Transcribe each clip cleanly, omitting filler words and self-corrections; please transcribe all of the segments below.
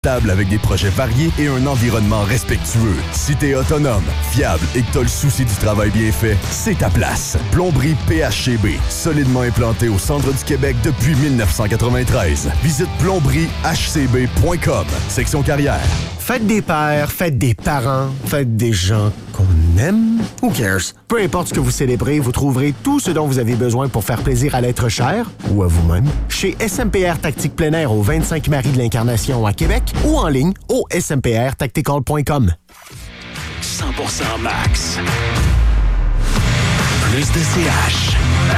Table avec des projets variés et un environnement respectueux. Si t'es autonome, fiable et que t'as le souci du travail bien fait, c'est ta place. Plomberie PHCB, solidement implantée au centre du Québec depuis 1993. Visite plombriehcb.com, section carrière. Faites des pères, faites des parents, faites des gens qu'on aime. Who cares? Peu importe ce que vous célébrez, vous trouverez tout ce dont vous avez besoin pour faire plaisir à l'être cher ou à vous-même chez SMPR Tactique plein air au 25 Marie de l'Incarnation à Québec ou en ligne au smprtactical.com. 100% max. Plus de CH.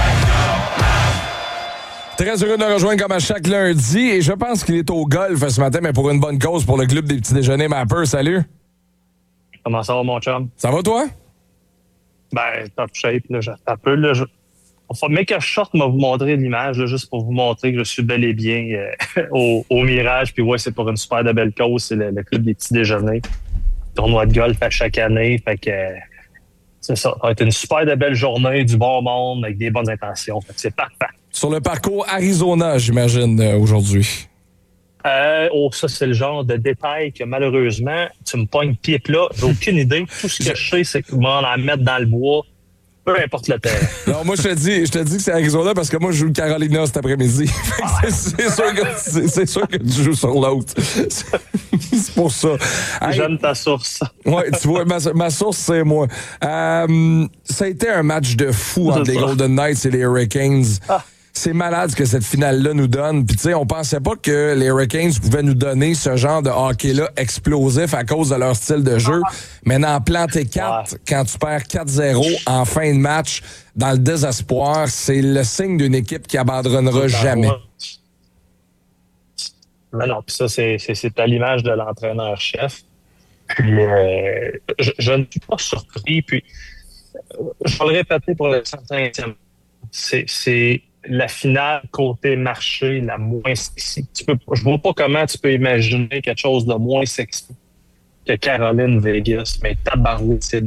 Très heureux de le rejoindre comme à chaque lundi. Et je pense qu'il est au golf ce matin, mais pour une bonne cause, pour le club des petits déjeuners Mapper. Salut. Comment ça va, mon chum? Ça va, toi? Ben, top shape. Là, un peu, là, mais que je sorte, m'a vous montrer l'image, là, juste pour vous montrer que je suis bel et bien au Mirage. Puis ouais, c'est pour une super de belle cause. C'est le club des petits déjeuners. Tournoi de golf à chaque année. Fait que c'est ça. Ça va être une super de belle journée, du bon monde, avec des bonnes intentions. Fait que c'est parfait. Sur le parcours Arizona, j'imagine, aujourd'hui. Ça, c'est le genre de détail que malheureusement, tu me pognes pied plat. J'ai aucune idée. Tout ce que je sais, c'est que m'en mettre dans le bois, peu importe le terrain. Non, moi, je te dis que c'est Arizona parce que moi, je joue le Carolina cet après-midi. C'est sûr que tu joues sur l'autre. C'est pour ça. J'aime ta source. Ouais, tu vois, ma source, c'est moi. Ça a été un match de fou entre les Golden Knights et les Hurricanes. C'est malade ce que cette finale-là nous donne. Puis tu sais, on pensait pas que les Hurricanes pouvaient nous donner ce genre de hockey-là explosif à cause de leur style de jeu. Mais n'en planter 4 quand tu perds 4-0 en fin de match dans le désespoir, c'est le signe d'une équipe qui abandonnera jamais. Mais non, puis ça, c'est à l'image de l'entraîneur-chef. Puis je ne suis pas surpris. Puis je vais le répéter pour le 150e. C'est la finale côté marché la moins sexy. Je vois pas comment tu peux imaginer quelque chose de moins sexy que Caroline Vegas, mais tabarouette, c'est...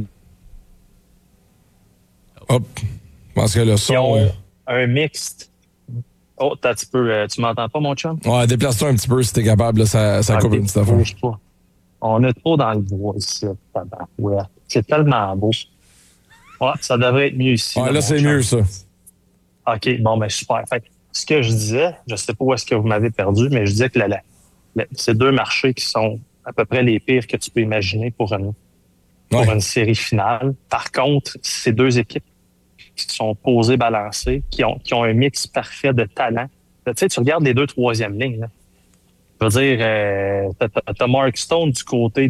Hop, je pense que le son... Ils ont un mixte. Oh, tu m'entends pas, mon chum? Ouais, déplace-toi un petit peu si t'es capable, là, ça coupe une petite affaire. Pas. On est trop dans le bois ici, tabarouette. C'est tellement beau. Ouais, ça devrait être mieux ici. Ouais, là c'est mieux, ça. OK, bon, ben super. Fait, ce que je disais, je sais pas où est-ce que vous m'avez perdu, mais je disais que c'est deux marchés qui sont à peu près les pires que tu peux imaginer pour une série finale. Par contre, c'est deux équipes qui sont posées, balancées, qui ont un mix parfait de talent. Tu sais, tu regardes les deux troisième lignes, là. Je veux dire, t'as Mark Stone du côté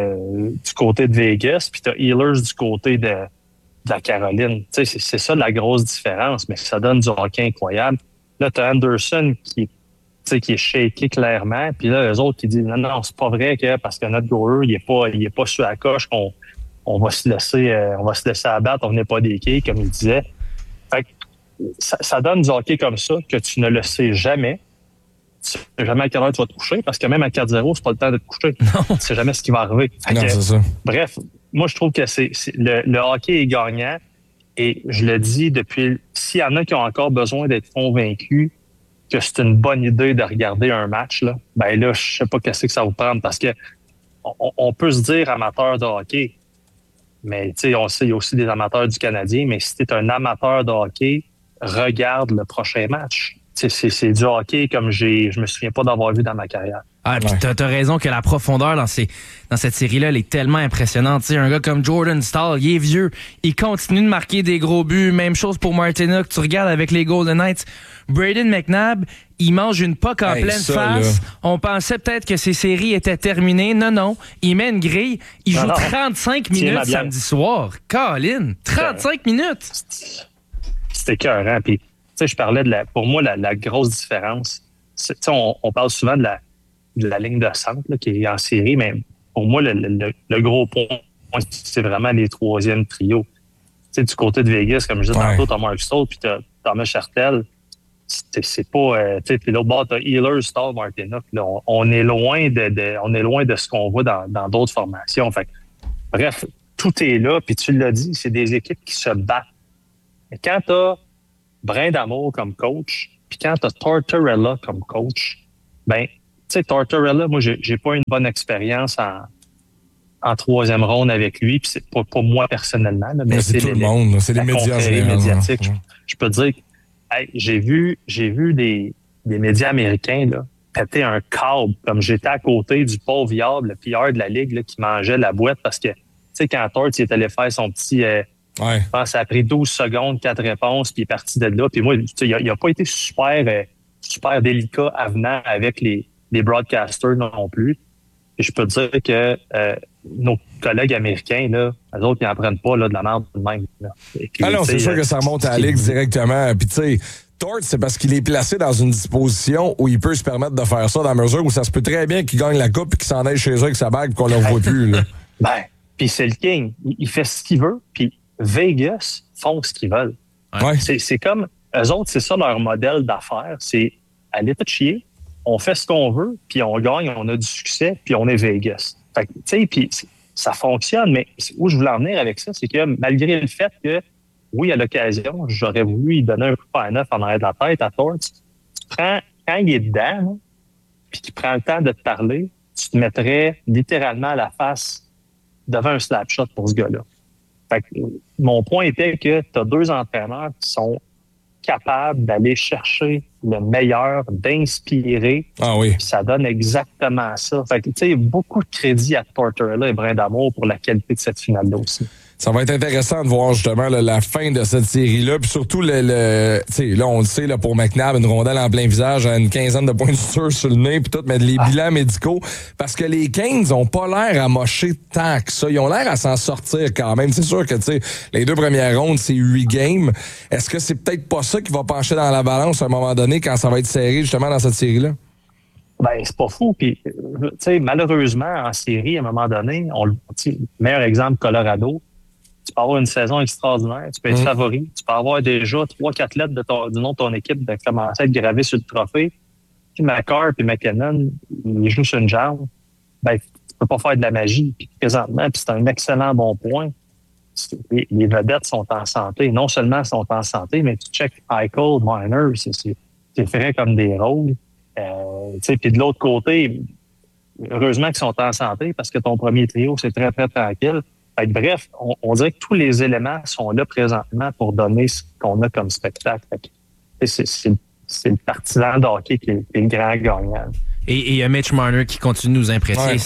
de Vegas, puis t'as Ehlers du côté de la Caroline. Tu sais, c'est ça la grosse différence, mais ça donne du hockey incroyable. Là, t'as Anderson qui est shaké clairement, puis là, les autres qui disent non, c'est pas vrai que parce que notre goaler, il est pas sur la coche qu'on va se laisser abattre, on n'est pas des quilles, comme il disait. Fait que ça donne du hockey comme ça que tu ne le sais jamais. Tu sais jamais à quelle heure tu vas te coucher, parce que même à 4-0, c'est pas le temps de te coucher. Non. Tu sais jamais ce qui va arriver. Non, c'est ça. Bref, moi, je trouve que le hockey est gagnant. Et je le dis depuis... S'il y en a qui ont encore besoin d'être convaincus que c'est une bonne idée de regarder un match, là, ben là, je sais pas qu'est-ce que ça va prendre. Parce que on peut se dire amateur de hockey, mais tu sais, on sait, il y a aussi des amateurs du Canadien, mais si tu es un amateur de hockey, regarde le prochain match. C'est du hockey comme je me souviens pas d'avoir vu dans ma carrière. Ah, puis t'as raison que la profondeur dans cette série-là, elle est tellement impressionnante. T'sais, un gars comme Jordan Staal, il est vieux, il continue de marquer des gros buts. Même chose pour Martinook. Tu regardes avec les Golden Knights. Braden McNabb, il mange une puck en pleine face. Là. On pensait peut-être que ces séries étaient terminées. Non. Il met une grille. Il joue 35 minutes samedi soir. Colin, 35 minutes! C'était écœurant. Puis, tu sais, je parlais pour moi, la grosse différence. On parle souvent de la ligne de centre là, qui est en série, mais pour moi, le gros point, c'est vraiment les troisièmes trios. Tu sais, du côté de Vegas, comme je disais tantôt, t'as Mark Stone puis t'as Thomas Chartel. C'est pas... tu sais, puis l'autre bord, t'as Ehlers, Staal, Martinook. On est loin de ce qu'on voit dans d'autres formations. Fait, bref, tout est là, puis tu l'as dit, c'est des équipes qui se battent. Mais quand t'as Brindamour comme coach, puis quand t'as Tortorella comme coach, ben sais, Tortorella, moi, j'ai pas une bonne expérience en troisième ronde avec lui, puis c'est pas moi personnellement, là, mais c'est tout le monde, c'est les médias médiatiques. Je peux te dire, hey, j'ai vu des médias américains là, péter un câble, comme j'étais à côté du pauvre Yard, le PR de la Ligue, là, qui mangeait la boîte parce que, tu sais, quand Tort il est allé faire son petit... je pense que ça a pris 12 secondes, 4 réponses, puis il est parti de là. Puis moi, il a pas été super délicat, avenant avec les broadcasters non plus. Et je peux te dire que nos collègues américains, là, eux autres, ils n'en prennent pas là, de la merde de même. Là. Puis, non, c'est sûr que ça remonte à la Ligue directement. Puis tu sais, Tort, c'est parce qu'il est placé dans une disposition où il peut se permettre de faire ça dans la mesure où ça se peut très bien qu'il gagne la coupe et qu'il s'en aille chez eux avec sa bague et qu'on ne le revoit plus. Là. Puis c'est le king. Il fait ce qu'il veut, puis Vegas font ce qu'ils veulent. Ouais. C'est comme, eux autres, c'est ça leur modèle d'affaires. C'est aller tout chier, on fait ce qu'on veut, puis on gagne, on a du succès, puis on est Vegas. Fait que, tu sais, puis ça fonctionne, mais où je voulais en venir avec ça, c'est que malgré le fait que, oui, à l'occasion, j'aurais voulu lui donner un coup de pain neuf en arrière de la tête à Tort, quand il est dedans, là, puis qu'il prend le temps de te parler, tu te mettrais littéralement à la face devant un slap shot pour ce gars-là. Fait que, mon point était que tu as 2 entraîneurs qui sont capables d'aller chercher le meilleur, d'inspirer. Ah oui. Ça donne exactement ça. Fait que, tu sais, beaucoup de crédit à Tortorella et Brindamour pour la qualité de cette finale-là aussi. Ça va être intéressant de voir justement là, la fin de cette série-là. Puis surtout, là, on le sait, là, pour McNabb, une rondelle en plein visage à une quinzaine de points de suture sur le nez, puis tout, mais les bilans médicaux. Parce que les Kings ont pas l'air à mocher tant que ça. Ils ont l'air à s'en sortir quand même. C'est sûr que les 2 premières rondes, c'est 8 games. Est-ce que c'est peut-être pas ça qui va pencher dans la balance à un moment donné quand ça va être serré justement dans cette série-là? C'est pas fou. Puis, tu sais, malheureusement, en série, à un moment donné, meilleur exemple, Colorado. Tu peux avoir une saison extraordinaire, tu peux être favori, tu peux avoir déjà 3-4 lettres du nom de ton équipe de commencer à être gravé sur le trophée. Puis McCarr et McKinnon, ils jouent sur une jambe. Tu peux pas faire de la magie. Puis présentement, puis c'est un excellent bon point. Les vedettes sont en santé. Non seulement sont en santé, mais tu check Eichel, Marner, c'est frais comme des rôles. Puis de l'autre côté, heureusement qu'ils sont en santé parce que ton premier trio, c'est très, très tranquille. Fait que, bref, on dirait que tous les éléments sont là présentement pour donner ce qu'on a comme spectacle. Fait que, c'est le partisan de hockey qui est le grand gagnant. Et il y a Mitch Marner qui continue de nous impressionner.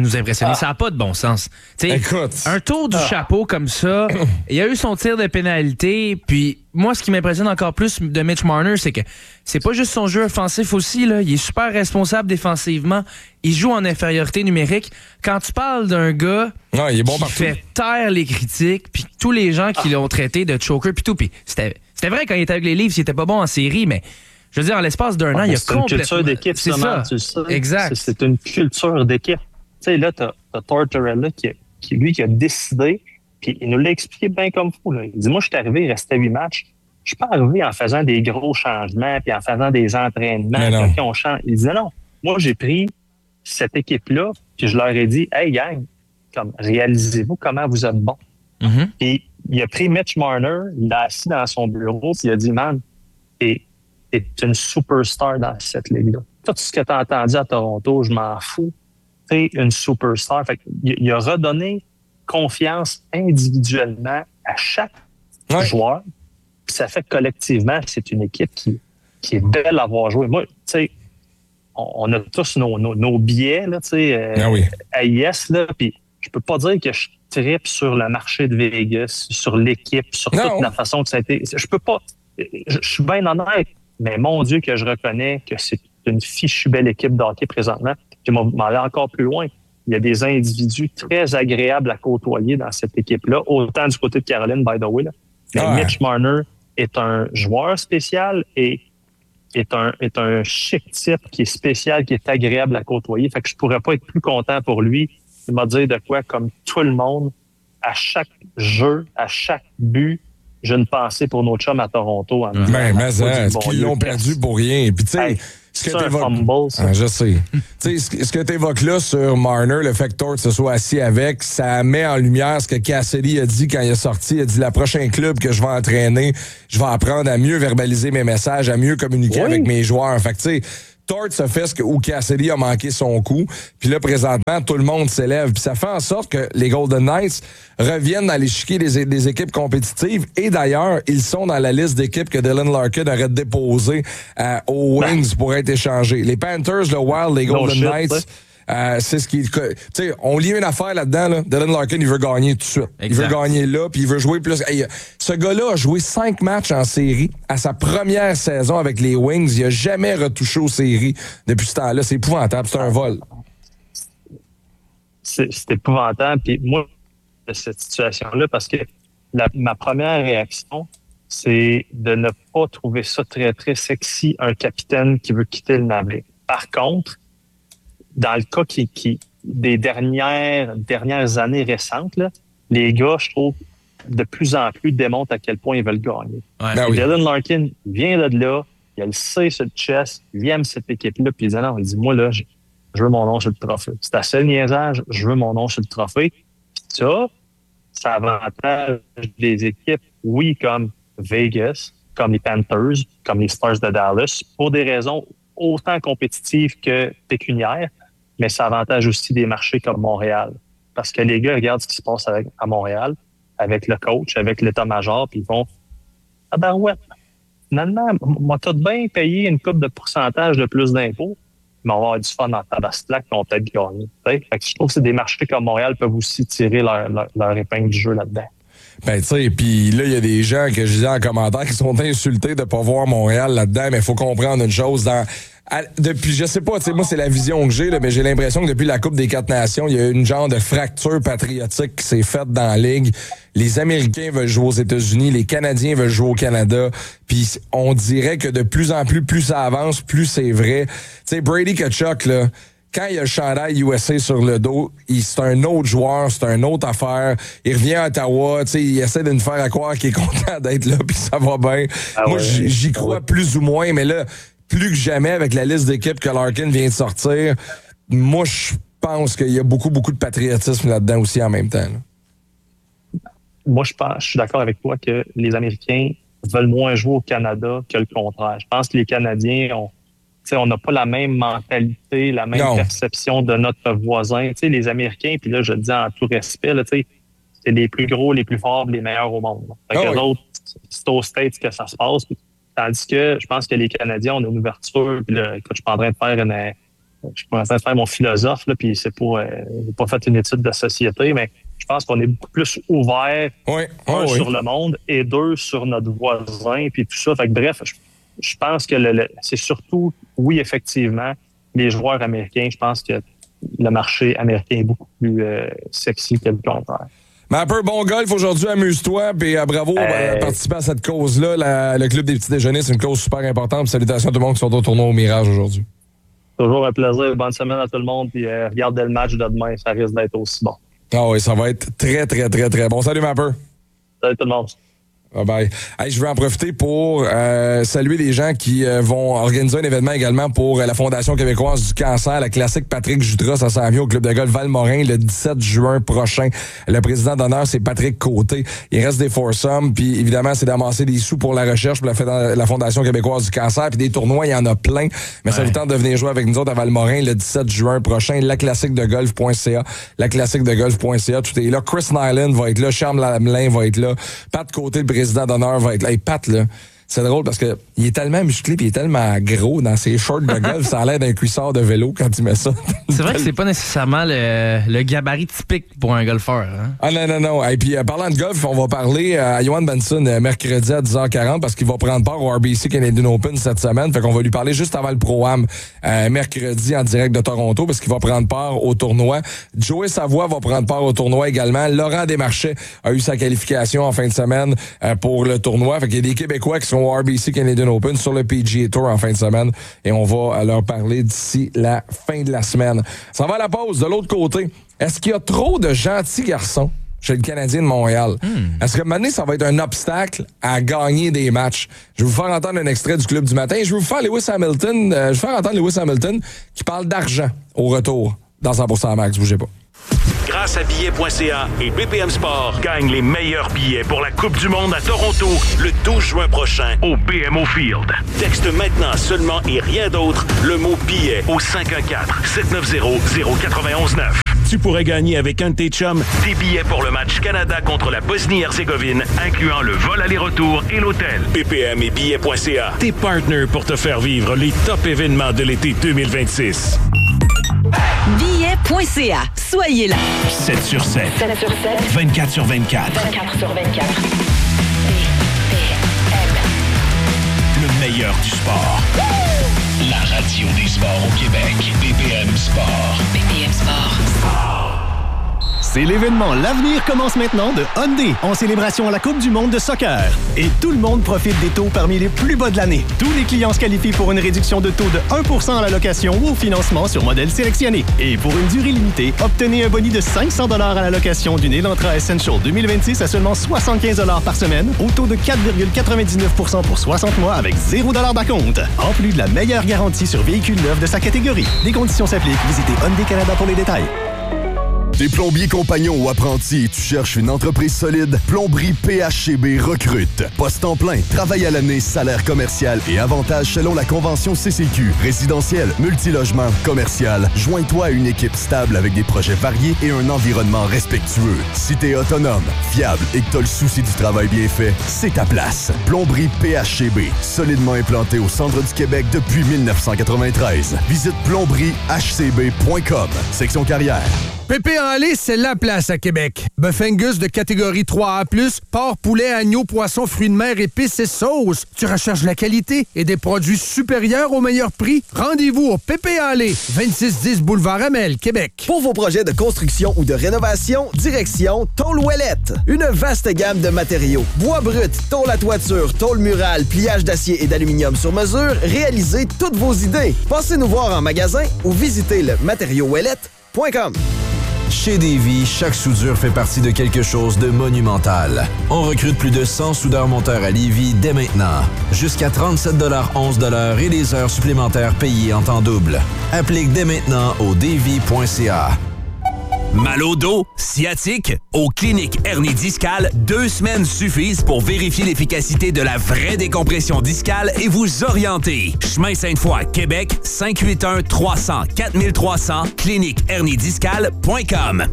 Ça n'a pas de bon sens. Écoute. Un tour du chapeau comme ça, il y a eu son tir de pénalité, puis moi, ce qui m'impressionne encore plus de Mitch Marner, c'est que c'est pas juste son jeu offensif aussi, là. Il est super responsable défensivement. Il joue en infériorité numérique. Quand tu parles d'un gars il est bon qui fait taire les critiques, puis tous les gens qui l'ont traité de choker, puis tout, puis c'était vrai quand il était avec les Leafs, il était pas bon en série, mais je veux dire, en l'espace d'un an, il y a complètement... C'est une culture d'équipe, c'est ça. Tu le sais. Exact. C'est une culture d'équipe. Tu sais, là, t'as Tortorella qui a décidé, puis il nous l'a expliqué bien comme fou. Là. Il dit, moi, je suis arrivé, il restait 8 matchs. Je suis pas arrivé en faisant des gros changements, puis en faisant des entraînements, puis on change. Il disait, non, moi, j'ai pris cette équipe-là, puis je leur ai dit, hey, gang, réalisez-vous comment vous êtes bons. Mm-hmm. Puis il a pris Mitch Marner, il l'a assis dans son bureau, puis il a dit, man, t'es une superstar dans cette ligue-là. Tout ce que tu as entendu à Toronto, je m'en fous. T'es une superstar. Fait il a redonné confiance individuellement à chaque joueur. Puis ça fait que collectivement, c'est une équipe qui est belle à voir jouer. Moi, tu sais, on a tous nos billets, là, tu sais, AIS, là, puis je peux pas dire que je trippe sur le marché de Vegas, sur l'équipe, sur toute la façon que ça a été. Je peux pas. Je suis bien honnête. Mais mon Dieu, que je reconnais que c'est une fichue belle équipe de hockey présentement. Puis m'en aller encore plus loin. Il y a des individus très agréables à côtoyer dans cette équipe-là, autant du côté de Caroline, by the way. Là. Mais Mitch Marner est un joueur spécial et est un chic type qui est spécial, qui est agréable à côtoyer. Fait que je pourrais pas être plus content pour lui. Il m'a dit de quoi, comme tout le monde, à chaque jeu, à chaque but, j'ai une pensée pour nos chums à Toronto. Est-ce qu'ils l'ont perdu pour rien? Puis, tu sais, ce que t'évoques. Je sais. Tu sais, ce que t'évoques là sur Marner, le fait que Tort se soit assis avec, ça met en lumière ce que Cassidy a dit quand il est sorti. Il a dit, la prochaine club que je vais entraîner, je vais apprendre à mieux verbaliser mes messages, à mieux communiquer avec mes joueurs. Fait que, tu sais, Torts a fait où Cassidy a manqué son coup. Puis là, présentement, tout le monde s'élève. Puis ça fait en sorte que les Golden Knights reviennent dans l'échiquier des équipes compétitives. Et d'ailleurs, ils sont dans la liste d'équipes que Dylan Larkin aurait déposé aux Wings pour être échangés. Les Panthers, le Wild, les Golden Knights... c'est ce qui... Tu sais, on lit une affaire là-dedans, là. Dylan Larkin, il veut gagner tout de suite. Exact. Il veut gagner là, puis il veut jouer plus... Hey, ce gars-là a joué 5 matchs en série à sa première saison avec les Wings. Il a jamais retouché aux séries depuis ce temps-là. C'est épouvantable. C'est un vol. C'est épouvantable. Puis moi, de cette situation-là, parce que ma première réaction, c'est de ne pas trouver ça très, très sexy, un capitaine qui veut quitter le navire. Par contre, dans le cas des dernières années récentes, là, les gars, je trouve, de plus en plus démontrent à quel point ils veulent gagner. Ouais. Ben oui. Dylan Larkin vient de là, il a le C sur le chest, il aime cette équipe-là, puis il dit non, il dit moi là, je veux mon nom sur le trophée. C'est assez le niaisage, je veux mon nom sur le trophée. Puis ça avantage des équipes, oui, comme Vegas, comme les Panthers, comme les Stars de Dallas, pour des raisons autant compétitives que pécuniaires. Mais ça avantage aussi des marchés comme Montréal. Parce que les gars regardent ce qui se passe à Montréal, avec le coach, avec l'état-major, puis ils vont « Ah ben ouais, finalement, on va tout bien payer une coupe de pourcentage de plus d'impôts, mais on va avoir du fun en tabaslac, puis on va peut-être gagner. » Fait que je trouve que c'est des marchés comme Montréal peuvent aussi tirer leur épingle du jeu là-dedans. Ben, tu sais, puis là, il y a des gens que je disais en commentaire qui sont insultés de pas voir Montréal là-dedans, mais il faut comprendre une chose, depuis, je sais pas, tu sais, moi, c'est la vision que j'ai, là, mais j'ai l'impression que depuis la Coupe des 4 Nations, il y a une genre de fracture patriotique qui s'est faite dans la Ligue. Les Américains veulent jouer aux États-Unis, les Canadiens veulent jouer au Canada, puis on dirait que de plus en plus ça avance, plus c'est vrai. Tu sais, Brady Tkachuk, là, quand il a le chandail USA sur le dos, c'est un autre joueur, c'est une autre affaire. Il revient à Ottawa, tu sais, il essaie de nous faire croire qu'il est content d'être là, puis ça va bien. Moi, j'y crois plus ou moins, mais là, plus que jamais, avec la liste d'équipes que Larkin vient de sortir, moi, je pense qu'il y a beaucoup de patriotisme là-dedans aussi en même temps. Là. Moi, je suis d'accord avec toi que les Américains veulent moins jouer au Canada que le contraire. Je pense que les Canadiens on n'a pas la même mentalité, la même perception de notre voisin. T'sais, les Américains, puis là, je le dis en tout respect, là, c'est les plus gros, les plus forts, les meilleurs au monde. Fait que l'autre, c'est aux States que ça se passe. Tandis que je pense que les Canadiens, on a une ouverture. Puis là, écoute, je suis en train de faire mon philosophe, là, puis c'est pour j'ai pas fait une étude de société, mais je pense qu'on est beaucoup plus ouvert, sur le monde et 2 sur notre voisin, puis tout ça. Fait que bref, je pense que c'est surtout, oui, effectivement, les joueurs américains, je pense que le marché américain est beaucoup plus sexy que le contraire. Mais un peu bon golf aujourd'hui, amuse-toi, puis bravo de participer à cette cause-là. Le Club des petits déjeuners, c'est une cause super importante. Salutations à tout le monde qui sont au tournoi au Mirage aujourd'hui. Toujours un plaisir. Bonne semaine à tout le monde, puis regardez le match de demain, ça risque d'être aussi bon. Ah oui, ça va être très, très, très, très bon. Salut, Mapper. Salut tout le monde. Bye bye. Hey, je veux en profiter pour saluer les gens qui vont organiser un événement également pour la Fondation québécoise du cancer, la classique Patrick Jutras. Ça s'en vient au Club de golf Val-Morin le 17 juin prochain. Le président d'honneur, c'est Patrick Côté. Il reste des foursomes, puis évidemment, c'est d'amasser des sous pour la recherche pour la Fondation québécoise du cancer. Puis des tournois, il y en a plein. Mais ça vous tente de venir jouer avec nous autres à Val-Morin le 17 juin prochain. Laclassiquedegolf.ca. Laclassiquedegolf.ca. Tout est là. Chris Nyland va être là. Charles Lamelin va être là. Pat Côté, le président d'honneur, va être là. Hey, Pat, là, c'est drôle parce que il est tellement musclé puis il est tellement gros dans ses shorts de golf, ça a l'air d'un cuissard de vélo quand il met ça. C'est vrai que c'est pas nécessairement le gabarit typique pour un golfeur. Hein? Ah non. Et puis parlant de golf, on va parler à Yohan Benson mercredi à 10h40 parce qu'il va prendre part au RBC Canadian Open cette semaine. Fait qu'on va lui parler juste avant le Pro-Am mercredi en direct de Toronto parce qu'il va prendre part au tournoi. Joey Savoie va prendre part au tournoi également. Laurent Desmarchais a eu sa qualification en fin de semaine pour le tournoi. Fait qu'il y a des Québécois qui sont au RBC Canadian Open sur le PGA Tour en fin de semaine et on va leur parler d'ici la fin de la semaine. Ça va à la pause. De l'autre côté, est-ce qu'il y a trop de gentils garçons chez le Canadien de Montréal? Est-ce que maintenant, ça va être un obstacle à gagner des matchs? Je vais vous faire entendre un extrait du Club du matin et je vais vous faire entendre Lewis Hamilton qui parle d'argent au retour dans 100% Max. Bougez pas. Grâce à billets.ca et BPM Sport, gagne les meilleurs billets pour la Coupe du monde à Toronto le 12 juin prochain au BMO Field. Texte maintenant seulement et rien d'autre le mot billet au 514-790-0919. Tu pourrais gagner avec un de tes chums des billets pour le match Canada contre la Bosnie-Herzégovine, incluant le vol aller-retour et l'hôtel. BPM et billets.ca, tes partners pour te faire vivre les top événements de l'été 2026. Billets.ca. Soyez là. 7 sur 7. 7 sur 7. 24 sur 24. 24 sur 24. Le meilleur du sport. La radio des sports au Québec. BPM Sport. BPM Sport. C'est l'événement L'Avenir commence maintenant de Hyundai en célébration à la Coupe du monde de soccer. Et tout le monde profite des taux parmi les plus bas de l'année. Tous les clients se qualifient pour une réduction de taux de 1% à la location ou au financement sur modèle sélectionné. Et pour une durée limitée, obtenez un boni de 500 $ à la location d'une Elantra Essential 2026 à seulement 75 $ par semaine, au taux de 4,99% pour 60 mois avec 0 $ d'acompte. En plus de la meilleure garantie sur véhicules neufs de sa catégorie. Les conditions s'appliquent. Visitez Hyundai Canada pour les détails. T'es plombier compagnon ou apprenti et tu cherches une entreprise solide? Plomberie PHCB recrute. Poste en plein, travail à l'année, salaire commercial et avantages selon la convention CCQ. Résidentiel, multilogement, commercial. Joins-toi à une équipe stable avec des projets variés et un environnement respectueux. Si t'es autonome, fiable et que t'as le souci du travail bien fait, c'est ta place. Plomberie PHCB, solidement implanté au centre du Québec depuis 1993. Visite plombriehcb.com. Section carrière. Pépé en lait, c'est la place à Québec. Bœuf Angus de catégorie 3A+, porc, poulet, agneau, poisson, fruits de mer, épices et sauces. Tu recherches la qualité et des produits supérieurs au meilleur prix? Rendez-vous au Pépé en lait, 2610 Boulevard Amel, Québec. Pour vos projets de construction ou de rénovation, direction Tôle Ouellette. Une vaste gamme de matériaux. Bois brut, tôle à toiture, tôle murale, pliage d'acier et d'aluminium sur mesure. Réalisez toutes vos idées. Passez nous voir en magasin ou visitez le matériauxouellette.com. Chez Davy, chaque soudure fait partie de quelque chose de monumental. On recrute plus de 100 soudeurs-monteurs à Lévis dès maintenant. Jusqu'à 37,11 $ et les heures supplémentaires payées en temps double. Applique dès maintenant au davy.ca. Mal au dos, sciatique? Aux cliniques hernie discale, 2 semaines suffisent pour vérifier l'efficacité de la vraie décompression discale et vous orienter. Chemin Sainte-Foy, Québec, 581-300-4300, cliniqueherniediscale.com.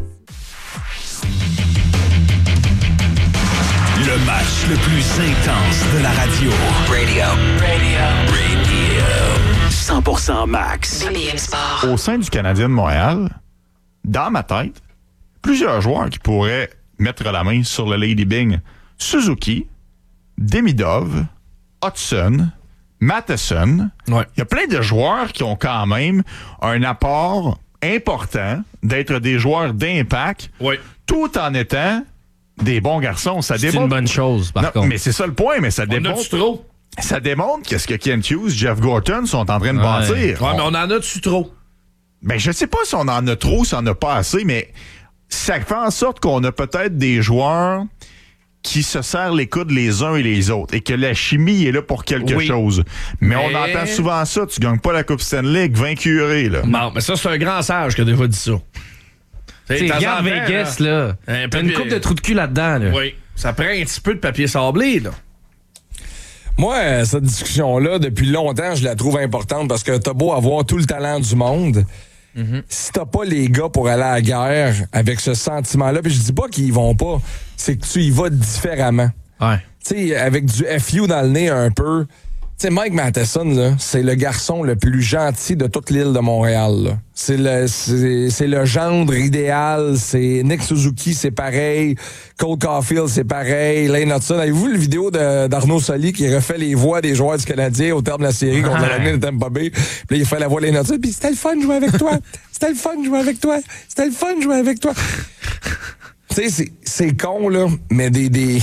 Le match le plus intense de la radio. Radio. 100% max. BPM Sport. Au sein du Canadien de Montréal, dans ma tête, plusieurs joueurs qui pourraient mettre la main sur le Lady Byng. Suzuki, Demidov, Hudson, Matheson. Ouais. Il y a plein de joueurs qui ont quand même un apport important d'être des joueurs d'impact, tout en étant des bons garçons. Ça c'est une bonne chose, par contre. Mais c'est ça le point, mais ça démontre... trop? Ça démontre qu'est-ce que Kent Hughes, Jeff Gorton sont en train de bâtir. Ouais, mais on en a-tu trop? Ben, je sais pas si on en a trop, si on en a pas assez, mais ça fait en sorte qu'on a peut-être des joueurs qui se serrent les coudes les uns et les autres et que la chimie est là pour quelque chose. Mais on entend souvent ça, tu gagnes pas la Coupe Stanley avec 20 curés, là. Non, mais ça, c'est un grand sage qui a déjà dit ça. Regarde Vegas, là. T'as une coupe de trous de cul là-dedans, là. Oui. Ça prend un petit peu de papier sablé, là. Moi, cette discussion-là, depuis longtemps, je la trouve importante parce que t'as beau avoir tout le talent du monde. Si t'as pas les gars pour aller à la guerre avec ce sentiment-là, puis je dis pas qu'ils y vont pas, c'est que tu y vas différemment. Ouais. Tu sais, avec du FU dans le nez un peu. Tu sais, Mike Matheson, là, c'est le garçon le plus gentil de toute l'île de Montréal, là. C'est le gendre idéal. C'est Nick Suzuki, c'est pareil. Cole Caulfield, c'est pareil. Lane Hudson. Avez-vous vu la vidéo d'Arnaud Soli qui refait les voix des joueurs du Canadien au terme de la série contre la de Tampa Bay? Puis là, il fait la voix de Lane Hudson. Puis c'était le fun de jouer avec toi. C'était le fun de jouer avec toi. C'était le fun de jouer avec toi. Tu sais, c'est con, là, mais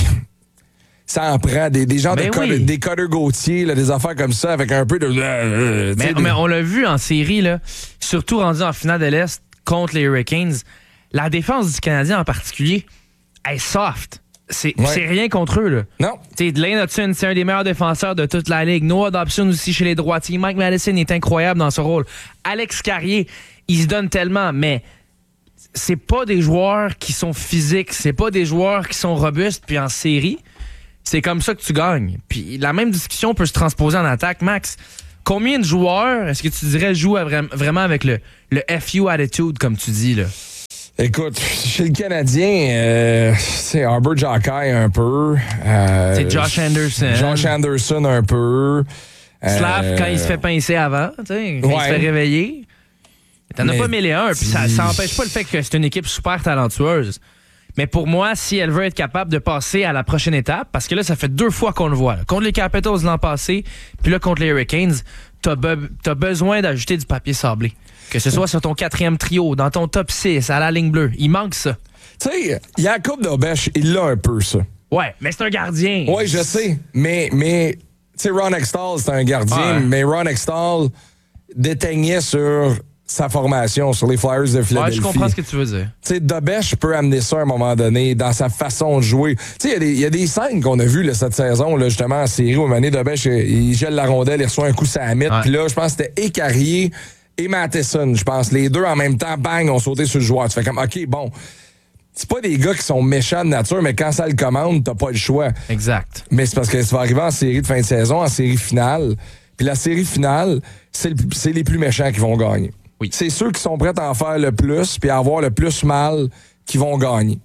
ça en prend des gens des Cutter Gauthier, là, des affaires comme ça avec un peu de... mais on l'a vu en série, là, surtout rendu en finale de l'Est contre les Hurricanes. La défense du Canadien en particulier est soft. C'est rien contre eux, là. Non. Lane Hudson, c'est un des meilleurs défenseurs de toute la ligue. Noah Dobson aussi chez les droitiers. Mike Matheson est incroyable dans ce rôle. Alex Carrier, il se donne tellement, mais c'est pas des joueurs qui sont physiques, c'est pas des joueurs qui sont robustes, puis en série, c'est comme ça que tu gagnes. Puis la même discussion peut se transposer en attaque. Max, combien de joueurs, est-ce que tu dirais, jouent vraiment avec le FU attitude, comme tu dis, là? Écoute, chez le Canadien, c'est Arbor Jockey un peu. C'est Josh Anderson. Josh Anderson un peu. Slav, quand il se fait pincer avant, quand il se fait réveiller. T'en as pas 1001, puis ça n'empêche pas le fait que c'est une équipe super talentueuse. Mais pour moi, si elle veut être capable de passer à la prochaine étape, parce que là, ça fait 2 fois qu'on le voit. Là. Contre les Capitals l'an passé, puis là, contre les Hurricanes, t'as besoin d'ajouter du papier sablé. Que ce soit sur ton 4e trio, dans ton top 6, à la ligne bleue. Il manque ça. Tu sais, Jacob Dobèche, il l'a un peu, ça. Ouais, mais c'est un gardien. Oui, je sais. Mais tu sais, Ron Extall, c'est un gardien, mais Ron Extall déteignait sur sa formation, sur les Flyers de Philadelphie. Ouais, je comprends ce que tu veux dire. Tu sais, Dobèche peut amener ça à un moment donné dans sa façon de jouer. Tu sais, il y a des scènes qu'on a vues là, cette saison, là, justement, en série, où Dobèche, il gèle la rondelle, il reçoit un coup sur la mythe. Puis là, je pense que c'était Écarrier et Matheson, je pense. Les deux en même temps, bang, ont sauté sur le joueur. Tu fais comme, OK, bon, c'est pas des gars qui sont méchants de nature, mais quand ça le commande, t'as pas le choix. Exact. Mais c'est parce que ça va arriver en série de fin de saison, en série finale. Puis la série finale, c'est les plus méchants qui vont gagner. Oui. C'est ceux qui sont prêts à en faire le plus puis à avoir le plus mal qui vont gagner.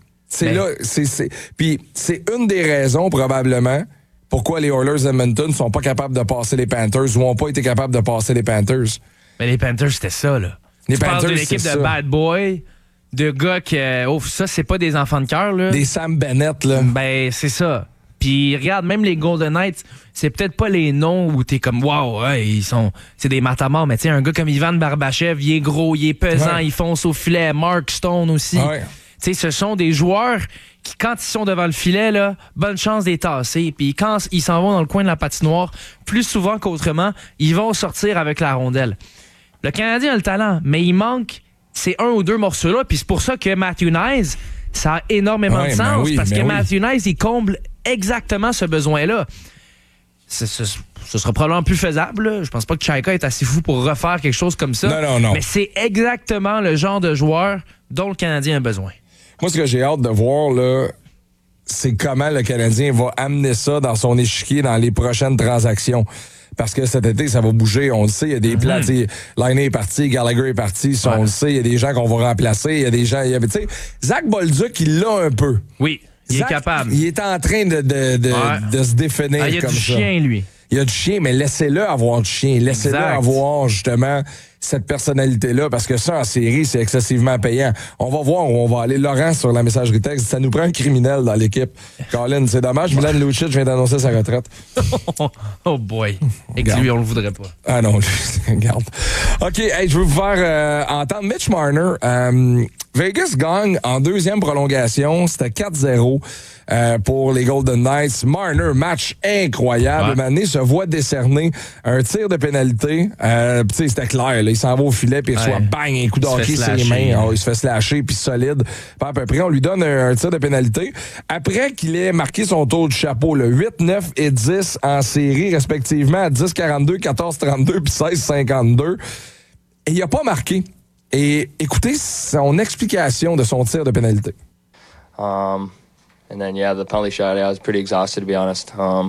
Puis c'est une des raisons, probablement, pourquoi les Oilers d'Edmonton ne sont pas capables de passer les Panthers ou n'ont pas été capables de passer les Panthers. Mais les Panthers, c'était ça, là. Tu parles de l'équipe de bad boy, de gars que... Oh, ça, c'est pas des enfants de cœur, là. Des Sam Bennett, là. Ben, c'est ça. Puis regarde, même les Golden Knights, c'est peut-être pas les noms où t'es comme wow, ouais, c'est des matamors, mais tu sais, un gars comme Ivan Barbachev, il est gros, il est pesant, il fonce au filet. Mark Stone aussi. Tu sais, ce sont des joueurs qui, quand ils sont devant le filet, là, bonne chance d'être tassés. Puis quand ils s'en vont dans le coin de la patinoire, plus souvent qu'autrement, ils vont sortir avec la rondelle. Le Canadien a le talent, mais il manque ces 1 ou 2 morceaux-là. Puis c'est pour ça que Matthew Knies, ça a énormément de sens. Parce que Matthew Knies, il comble exactement ce besoin-là. Ce sera probablement plus faisable. Là. Je pense pas que Chaika est assez fou pour refaire quelque chose comme ça. Non. Mais c'est exactement le genre de joueur dont le Canadien a besoin. Moi, ce que j'ai hâte de voir, là, c'est comment le Canadien va amener ça dans son échiquier dans les prochaines transactions. Parce que cet été, ça va bouger. On le sait, il y a des plans. Laine est parti, Gallagher est parti. On le sait, il y a des gens qu'on va remplacer. Il y a des gens... Tu sais, Zach Bolduc, il l'a un peu. Oui, il est capable. Il est en train de se définir comme ça. Il y a du chien, lui. Il y a du chien, mais laissez-le avoir du chien. Laissez-le avoir, justement, cette personnalité-là, parce que ça, en série, c'est excessivement payant. On va voir où on va aller. Laurent, sur la messagerie texte, ça nous prend un criminel dans l'équipe. Colin, c'est dommage. Milan Lucic vient d'annoncer sa retraite. Oh boy. Et que lui, on le voudrait pas. Ah non, regarde. OK, hey, je veux vous faire entendre Mitch Marner. Vegas gagne en 2e prolongation. C'était 4-0 pour les Golden Knights. Marner, match incroyable. Mané se voit décerner un tir de pénalité. C'était clair. Là, il s'en va au filet puis il reçoit bang, un coup de hockey sur les mains. Il se fait slasher puis solide. Pas à peu près. On lui donne un tir de pénalité. Après qu'il ait marqué son tour de chapeau, le 8, 9 et 10 en série, respectivement à 10-42, 14-32 puis 16-52. Et il n'a pas marqué. Et écoutez son explication de son tir de pénalité. And then, the penalty shot, I was pretty exhausted, to be honest.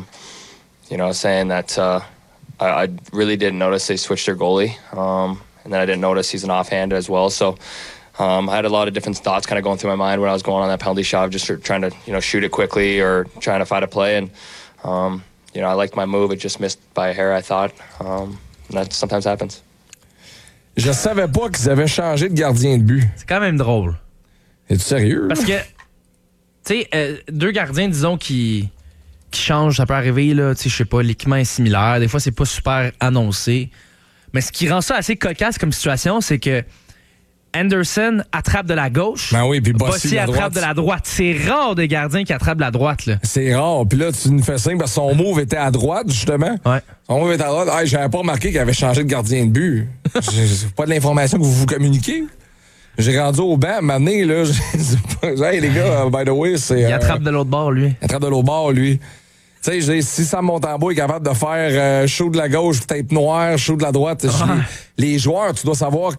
Saying that I really didn't notice they switched their goalie. And then I didn't notice he's an offhand as well. So I had a lot of different thoughts kind of going through my mind when I was going on that penalty shot, just trying to, shoot it quickly or trying to find a play. And, I liked my move. It just missed by a hair, I thought. And that sometimes happens. Je savais pas qu'ils avaient changé de gardien de but. C'est quand même drôle. Es-tu sérieux? Parce que, tu sais, 2 gardiens, disons, qui changent, ça peut arriver, là, tu sais, je sais pas, l'équipement est similaire. Des fois, c'est pas super annoncé. Mais ce qui rend ça assez cocasse comme situation, c'est que Anderson attrape de la gauche. Ben oui, puis Bossy attrape de la droite. C'est rare des gardiens qui attrapent de la droite, là. C'est rare. Puis là, tu nous fais signe parce que son move était à droite, justement. Ouais. Son move était à droite. Hey, j'avais pas remarqué qu'il avait changé de gardien de but. C'est pas de l'information que vous communiquez. J'ai rendu au banc, mané, là. Hey, les gars, by the way, c'est. Il attrape de l'autre bord, lui. Il attrape de l'autre bord, lui. Tu sais, si Sam Montembeault est capable de faire chaud de la gauche, tête noire, chaud de la droite, les joueurs, tu dois savoir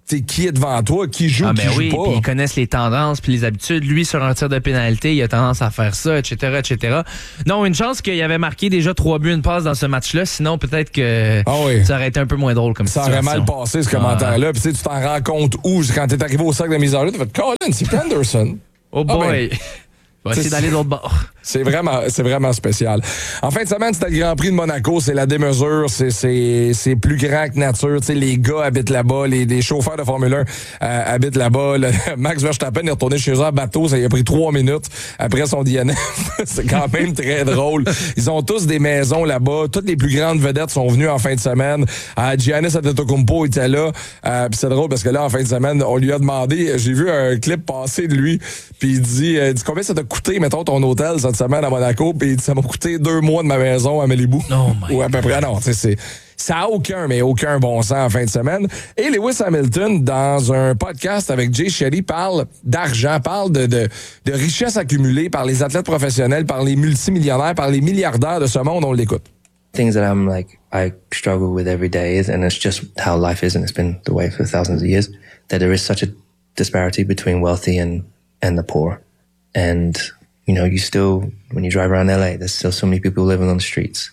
qui est devant toi, qui joue, qui joue pas. Puis ils connaissent les tendances puis les habitudes. Lui, sur un tir de pénalité, il a tendance à faire ça, etc., etc. Non, une chance qu'il avait marqué déjà 3 buts, une passe dans ce match-là. Sinon, peut-être que ça aurait été un peu moins drôle comme ça. Ça situation. aurait mal passé, ce commentaire-là. Puis tu t'en rends compte où, quand t'es arrivé au sac de mise en jeu, t'as fait « Colin, c'est Anderson. » Oh boy! On va essayer d'aller de l'autre bord. C'est vraiment spécial. En fin de semaine, c'était le Grand Prix de Monaco. C'est la démesure. C'est plus grand que nature. T'sais, les gars habitent là-bas. Les chauffeurs de Formule 1 habitent là-bas. Max Verstappen est retourné chez eux en bateau. Ça lui a pris 3 minutes après son DNF. C'est quand même très drôle. Ils ont tous des maisons là-bas. Toutes les plus grandes vedettes sont venues en fin de semaine. Giannis Antetokounmpo était là. Puis c'est drôle parce que là, en fin de semaine, on lui a demandé, j'ai vu un clip passer de lui, puis il dit combien ça t'a coûté, mettons, ton hôtel cette semaine à Monaco, puis il dit, ça m'a coûté 2 mois de ma maison à Malibu. Ou à peu près, non, ça a aucun bon sens en fin de semaine. Et Lewis Hamilton, dans un podcast avec Jay Shetty, parle d'argent, parle de richesse accumulée par les athlètes professionnels, par les multimillionnaires, par les milliardaires de ce monde. On l'écoute. Things that I struggle with every day is, and it's just how life is, and it's been the way for thousands of years, that there is such a disparity between wealthy and the poor. And, you know, when you drive around LA, there's still so many people living on the streets.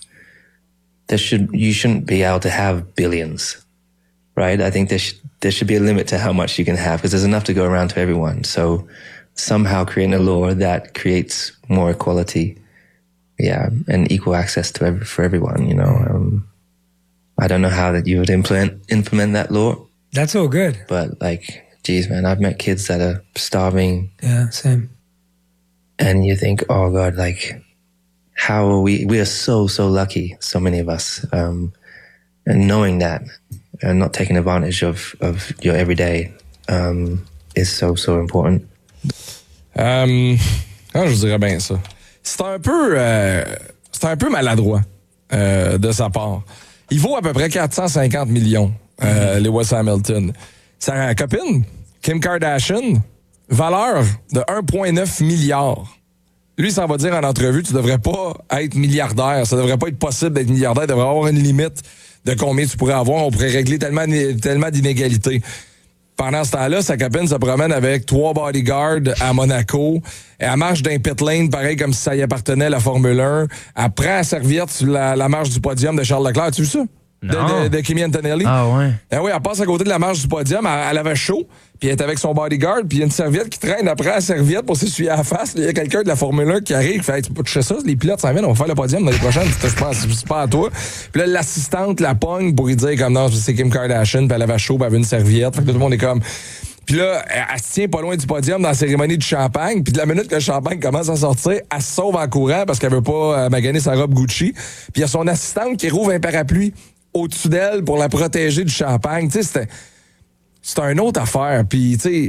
You shouldn't be able to have billions, right? I think there should be a limit to how much you can have, because there's enough to go around to everyone. So somehow creating a law that creates more equality, and equal access for everyone, you know. I don't know how that you would implement that law. That's all good. But geez, man, I've met kids that are starving. Yeah, same. And you think, oh God, how are we are so lucky, so many of us. And knowing that and not taking advantage of your everyday, is so important. Je dirais bien ça. C'est un peu maladroit, de sa part. Il vaut à peu près 450 millions, Lewis Hamilton. Sa copine, Kim Kardashian, valeur de 1,9 milliard. Lui, ça va dire en entrevue, tu devrais pas être milliardaire. Ça devrait pas être possible d'être milliardaire. Il devrait avoir une limite de combien tu pourrais avoir. On pourrait régler tellement d'inégalités. Pendant ce temps-là, sa copine se promène avec 3 bodyguards à Monaco. Elle marche d'un pit lane, pareil comme si ça y appartenait à la Formule 1. Elle prend la serviette sur la marche du podium de Charles Leclerc. Tu as vu ça? De Kimi Antonelli. Ah ouais. Oui, elle passe à côté de la marche du podium. Elle avait chaud. Puis elle est avec son bodyguard. Puis il y a une serviette qui traîne après la serviette pour s'essuyer à la face. Il y a quelqu'un de la Formule 1 qui arrive. Fait, tu peux toucher ça. Les pilotes s'en viennent. On va faire le podium dans les prochaines. Je pense c'est pas à toi. Puis là, l'assistante la pogne pour lui dire comme non, c'est Kim Kardashian. Puis elle avait chaud. Puis elle avait une serviette. Fait que tout le monde est comme... Puis là, elle se tient pas loin du podium dans la cérémonie du champagne. Puis de la minute que le champagne commence à sortir, elle se sauve en courant parce qu'elle veut pas maganer sa robe Gucci. Puis il y a son assistante qui rouvre un parapluie au-dessus d'elle pour la protéger du champagne. Tu sais, c'est une autre affaire. Puis, tu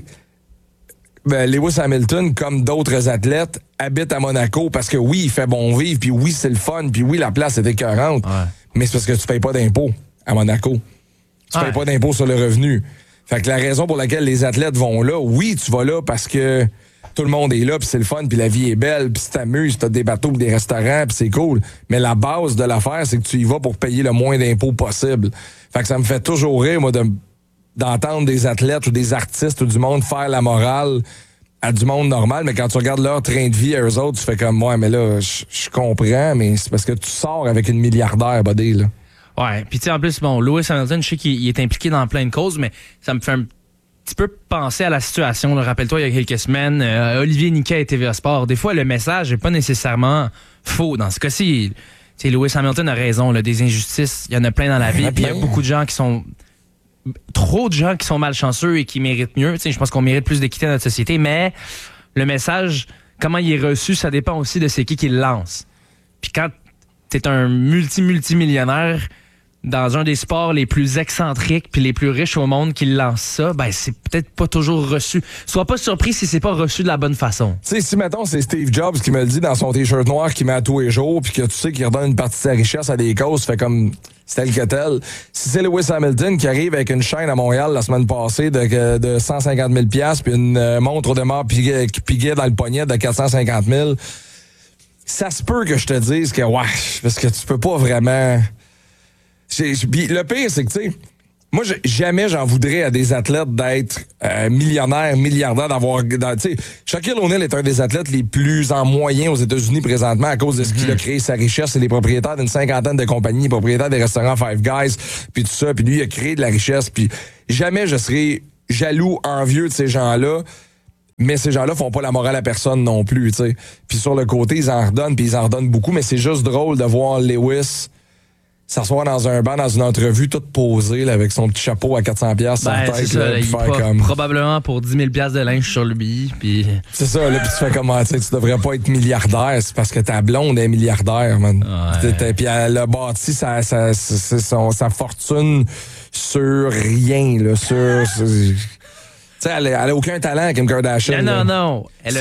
sais, Lewis Hamilton, comme d'autres athlètes, habite à Monaco parce que oui, il fait bon vivre, puis oui, c'est le fun, puis oui, la place est écœurante. Ouais. Mais c'est parce que tu payes pas d'impôts à Monaco. Tu payes pas d'impôts sur le revenu. Fait que la raison pour laquelle les athlètes vont là, oui, tu vas là parce que tout le monde est là, puis c'est le fun, puis la vie est belle, puis tu t'amuses, t'as des bateaux, puis des restaurants, puis c'est cool. Mais la base de l'affaire, c'est que tu y vas pour payer le moins d'impôts possible. Fait que ça me fait toujours rire, moi, d'entendre des athlètes ou des artistes ou du monde faire la morale à du monde normal, mais quand tu regardes leur train de vie à eux autres, tu fais comme, ouais, mais là, je comprends, mais c'est parce que tu sors avec une milliardaire, buddy, là. Ouais, puis tu sais, en plus, bon, Lewis Hamilton, je sais qu'il est impliqué dans plein de causes, mais ça me fait un petit peu penser à la situation. Là. Rappelle-toi, il y a quelques semaines, Olivier Niquet et TVA Sport. Des fois, le message n'est pas nécessairement faux. Dans ce cas-ci, Lewis Hamilton a raison. Là, des injustices, il y en a plein dans la vie. Puis il y a beaucoup de gens qui sont... Trop de gens qui sont malchanceux et qui méritent mieux. Je pense qu'on mérite plus d'équité dans notre société, mais le message, comment il est reçu, ça dépend aussi de c'est qui le lance. Puis quand t'es un multimillionnaire dans un des sports les plus excentriques puis les plus riches au monde qui lance ça, ben c'est peut-être pas toujours reçu. Sois pas surpris si c'est pas reçu de la bonne façon. Tu sais, si mettons c'est Steve Jobs qui me le dit dans son t-shirt noir qu'il met à tous les jours puis que tu sais qu'il redonne une partie de sa richesse à des causes, fait comme c'est tel que tel. Si c'est Lewis Hamilton qui arrive avec une chaîne à Montréal la semaine passée de 150 000 $, puis une montre de mort piguet dans le poignet de 450 000, ça se peut que je te dise que ouais, parce que tu peux pas vraiment... Le pire, c'est que, tu sais, Moi, jamais j'en voudrais à des athlètes d'être millionnaires, milliardaires, d'avoir... Tu sais, Shaquille O'Neal est un des athlètes les plus en moyen aux États-Unis présentement à cause de ce qu'il a créé, sa richesse. C'est les propriétaires d'une 50aine de compagnies, propriétaires des restaurants Five Guys, puis tout ça. Puis lui, il a créé de la richesse. Puis jamais je serais jaloux, envieux de ces gens-là. Mais ces gens-là font pas la morale à personne non plus, tu sais. Puis sur le côté, ils en redonnent, puis ils en redonnent beaucoup. Mais c'est juste drôle de voir Lewis s'asseoir dans un banc, dans une entrevue, toute posée, là, avec son petit chapeau à 400$ sur la tête. C'est ça, là, il faire comme... probablement pour 10 000$ de linge sur lui. Puis... C'est ça, là, puis tu fais comment, tu sais, tu devrais pas être milliardaire, c'est parce que ta blonde est milliardaire, man. Ouais. Puis elle a bâti sa fortune sur rien, là, Tu sais, elle a aucun talent, Kim Kardashian. Non. Elle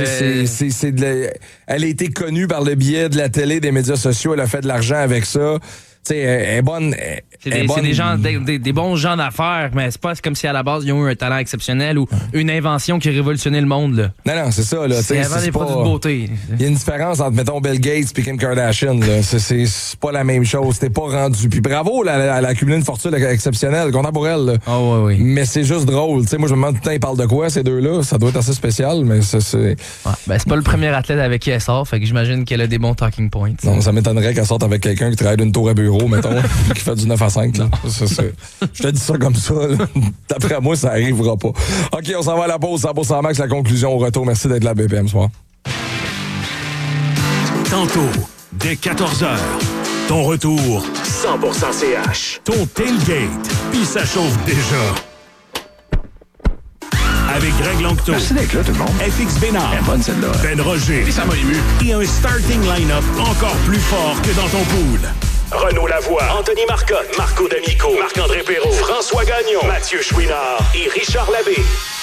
a été connue par le biais de la télé, des médias sociaux. Elle a fait de l'argent avec ça. Tu sais, elle est bonne. C'est des bons gens d'affaires, mais c'est pas comme si à la base, ils ont eu un talent exceptionnel ou une invention qui a révolutionné le monde. Là. Non, c'est ça. Là, c'est avant des produits de beauté. Il y a une différence entre, mettons, Bill Gates et Kim Kardashian. Là. C'est pas la même chose. T'es pas rendu. Puis bravo, elle a accumulé une fortune exceptionnelle. Content pour elle. Là. Oh, oui. Mais c'est juste drôle. T'sais, moi, je me demande tout le temps, ils parlent de quoi, ces deux-là. Ça doit être assez spécial, mais c'est... Ouais, c'est pas le premier athlète avec qui elle sort, fait que j'imagine qu'elle a des bons talking points. Non, ça m'étonnerait qu'elle sorte avec quelqu'un qui travaille d'une tour à bureau, mettons, qui fait du 9 à 5. Là. Je te dis ça comme ça. Là. D'après moi, ça arrivera pas. OK, on s'en va à la pause. 100% Max, la conclusion au retour. Merci d'être là, BPM soir. Tantôt, dès 14h, ton retour 100% CH. Ton tailgate, puis ça chauffe déjà. Avec Greg Longto. Merci d'être là, tout le monde. FX Bénard. Elle est bonne, celle-là. Ben Roger. Et ça m'a ému. Et un starting line-up encore plus fort que dans ton pool. Renaud Lavoie, Anthony Marcotte, Marco D'Amico, Marc-André Perrault, François Gagnon, Mathieu Chouinard et Richard Labbé.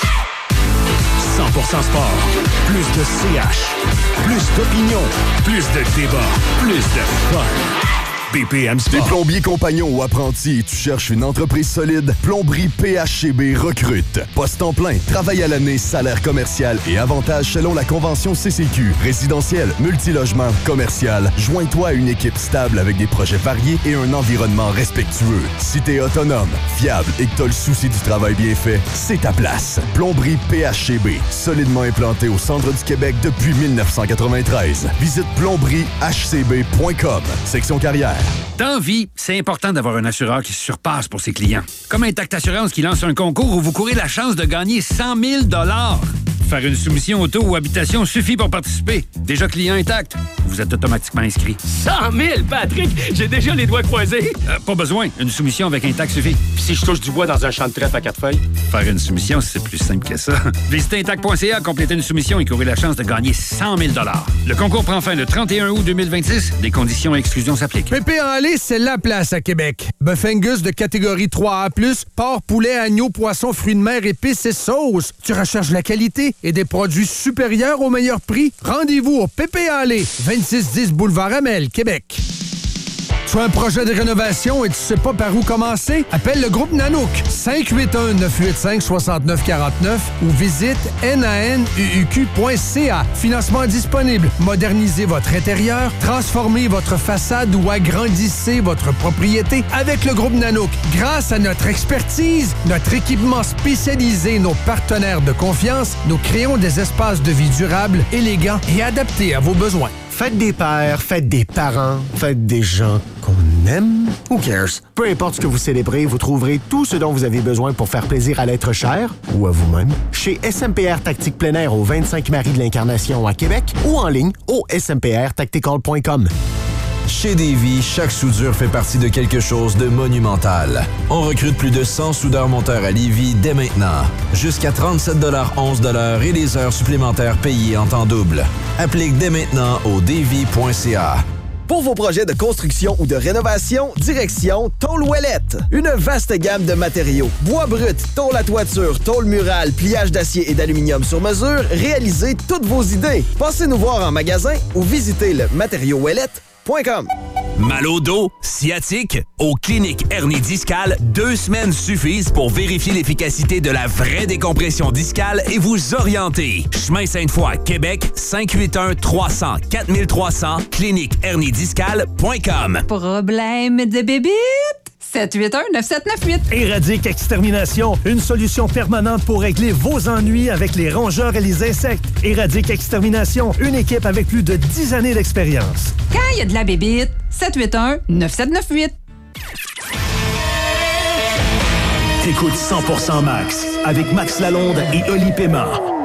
100% sport. Plus de CH. Plus d'opinion. Plus de débat. Plus de fun. BPM Sport. T'es plombier compagnon ou apprenti et tu cherches une entreprise solide? Plomberie PHCB recrute. Poste en plein, travail à l'année, salaire commercial et avantages selon la convention CCQ. Résidentiel, multilogement, commercial. Joins-toi à une équipe stable avec des projets variés et un environnement respectueux. Si t'es autonome, fiable et que t'as le souci du travail bien fait, c'est ta place. Plomberie PHCB, solidement implanté au centre du Québec depuis 1993. Visite plombriehcb.com. Section carrière. Dans vie, c'est important d'avoir un assureur qui se surpasse pour ses clients. Comme Intact Assurance qui lance un concours où vous courez la chance de gagner 100 000 $. Faire une soumission auto ou habitation suffit pour participer. Déjà client Intact, vous êtes automatiquement inscrit. 100 000, Patrick! J'ai déjà les doigts croisés. Pas besoin. Une soumission avec Intact suffit. Puis si je touche du bois dans un champ de trèfle à 4 feuilles? Faire une soumission, c'est plus simple que ça. Visitez Intact.ca, complétez une soumission et courez la chance de gagner 100 000 $. Le concours prend fin le 31 août 2026. Des conditions et exclusions s'appliquent. Pépé en lait, c'est la place à Québec. Bœuf Angus de catégorie 3A+, porc, poulet, agneau, poisson, fruits de mer, épices et sauces. Tu recherches la qualité et des produits supérieurs au meilleur prix? Rendez-vous au Pépé en lait, 2610 Boulevard Amel, Québec. Tu as un projet de rénovation et tu sais pas par où commencer? Appelle le groupe Nanook, 581-985-6949 ou visite nanuq.ca. Financement disponible. Modernisez votre intérieur, transformez votre façade ou agrandissez votre propriété avec le groupe Nanook. Grâce à notre expertise, notre équipement spécialisé, nos partenaires de confiance, nous créons des espaces de vie durables, élégants et adaptés à vos besoins. Faites des pères, faites des parents, faites des gens qu'on aime. Who cares? Peu importe ce que vous célébrez, vous trouverez tout ce dont vous avez besoin pour faire plaisir à l'être cher ou à vous-même chez SMPR Tactique plein air au 25 Marie de l'Incarnation à Québec ou en ligne au smprtactical.com. Chez Davy, chaque soudure fait partie de quelque chose de monumental. On recrute plus de 100 soudeurs-monteurs à Lévis dès maintenant. Jusqu'à 37,11 $ et les heures supplémentaires payées en temps double. Applique dès maintenant au davy.ca. Pour vos projets de construction ou de rénovation, direction Tôle Ouellette. Une vaste gamme de matériaux. Bois brut, tôle à toiture, tôle murale, pliage d'acier et d'aluminium sur mesure, réalisez toutes vos idées. Passez nous voir en magasin ou visitez le matériauxouellette.com. Mal au dos, sciatique? Au Clinique Hernie Discale, 2 semaines suffisent pour vérifier l'efficacité de la vraie décompression discale et vous orienter. Chemin Sainte-Foy, Québec, 581-300-4300, cliniquehernidiscale.com. Problème de bébite? 781-9798. Éradique Extermination, une solution permanente pour régler vos ennuis avec les rongeurs et les insectes. Éradique Extermination, une équipe avec plus de 10 années d'expérience. Quand il y a de la bébite, 781-9798. T'écoutes 100% Max avec Max Lalonde et Oli Pema.